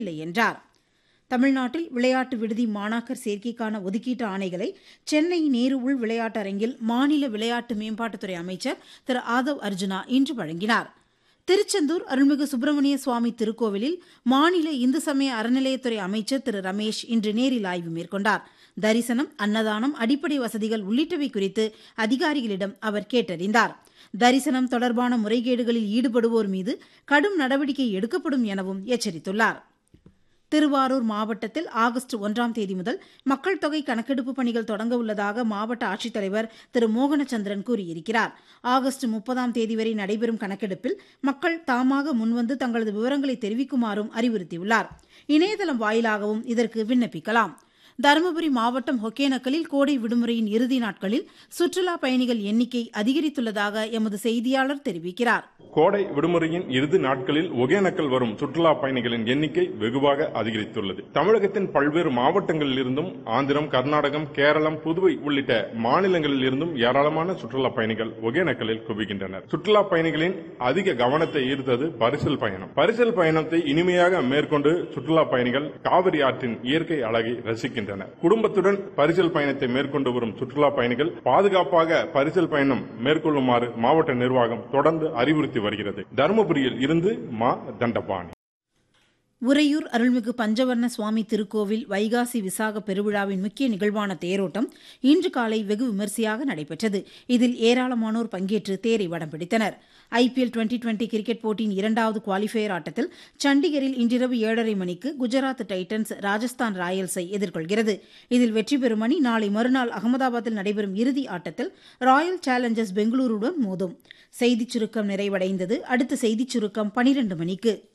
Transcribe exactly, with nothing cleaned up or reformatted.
இல்லை என்றார். தமிழ்நாட்டில் விளையாட்டு விடுதி மாணாக்கர் சேர்க்கைக்கான ஒதுக்கீட்டு ஆணைகளை சென்னை நேரு உள் விளையாட்டரங்கில் மாநில விளையாட்டு மேம்பாட்டுத்துறை அமைச்சர் திரு ஆதவ் அர்ஜுனா இன்று வழங்கினார். திருச்செந்தூர் அருள்மிகு சுப்பிரமணிய சுவாமி திருக்கோவிலில் மாநில இந்து சமய அறநிலையத்துறை அமைச்சர் திரு ரமேஷ் இன்று நேரில் ஆய்வு மேற்கொண்டார். தரிசனம், அன்னதானம், அடிப்படை வசதிகள் உள்ளிட்டவை குறித்து அதிகாரிகளிடம் அவர் கேட்டறிந்தார். தரிசனம் தொடர்பான முறைகேடுகளில் ஈடுபடுவோர் மீது கடும் நடவடிக்கை எடுக்கப்படும் எனவும் எச்சரித்துள்ளார். திருவாரூர் மாவட்டத்தில் ஆகஸ்ட் ஒன்றாம் தேதி முதல் மக்கள் தொகை கணக்கெடுப்பு பணிகள் தொடங்க உள்ளதாக மாவட்ட ஆட்சித்தலைவர் திரு மோகனச்சந்திரன் கூறியிருக்கிறார். ஆகஸ்ட் முப்பதாம் தேதி வரை நடைபெறும் கணக்கெடுப்பில் மக்கள் தாமாக முன்வந்து தங்களது விவரங்களை தெரிவிக்குமாறும் அறிவுறுத்தியுள்ளார். இணையதளம் வாயிலாகவும் இதற்கு விண்ணப்பிக்கலாம். தருமபுரி மாவட்டம் ஒகேனக்கலில் கோடை விடுமுறையின் இறுதி நாட்களில் சுற்றுலா பயணிகள் எண்ணிக்கை அதிகரித்துள்ளதாக எமது செய்தியாளர் தெரிவிக்கிறார். கோடை விடுமுறையின் இறுதி நாட்களில் ஒகேனக்கல் வரும் சுற்றுலா பயணிகளின் எண்ணிக்கை வெகுவாக அதிகரித்துள்ளது. தமிழகத்தின் பல்வேறு மாவட்டங்களில் இருந்தும் ஆந்திரம், கர்நாடகம், கேரளம், புதுவை உள்ளிட்ட மாநிலங்களில் இருந்தும் ஏராளமான சுற்றுலா பயணிகள் ஒகேனக்கலில் குவிகின்றனர். சுற்றுலா பயணிகளின் அதிக கவனத்தை ஈர்த்தது பரிசல் பயணம். பரிசல் பயணத்தை இனிமையாக மேற்கொண்டு சுற்றுலா பயணிகள் காவிரி ஆற்றின் இயற்கை அழகை ரசிக்கின்றனர். குடும்பத்துடன் பரிசல் பயணத்தை மேற்கொண்டு வரும் சுற்றுலா பயணிகள் பாதுகாப்பாக பரிசல் பயணம் மேற்கொள்ளுமாறு மாவட்ட நிர்வாகம் தொடர்ந்து அறிவுறுத்தி வருகிறது. தருமபுரியில் இருந்து மா தண்டபாணி. உறையூர் அருள்மிகு பஞ்சவர்ண சுவாமி திருக்கோவில் வைகாசி விசாக பெருவிழாவின் முக்கிய நிகழ்வான தேரோட்டம் இன்று காலை வெகு விமரிசையாக நடைபெற்றது. இதில் ஏராளமானோர் பங்கேற்று தேரை வடம் பிடித்தனர். ஐபிஎல் டுவெண்டி டுவெண்டி கிரிக்கெட் போட்டியின் இரண்டாவது குவாலிஃபயர் ஆட்டத்தில் சண்டிகரில் இன்றிரவு ஏழரை மணிக்கு குஜராத் டைட்டன்ஸ் ராஜஸ்தான் ராயல்ஸை எதிர்கொள்கிறது. இதில் வெற்றி பெறும் அணி நாளை மறுநாள் அகமதாபாத்தில் நடைபெறும் இறுதி ஆட்டத்தில் ராயல் சேலஞ்சர்ஸ் பெங்களூருடன் மோதும். செய்திச் சுருக்கம் நிறைவடைந்தது. அடுத்த செய்திச் சுருக்கம் பனிரண்டு மணிக்கு.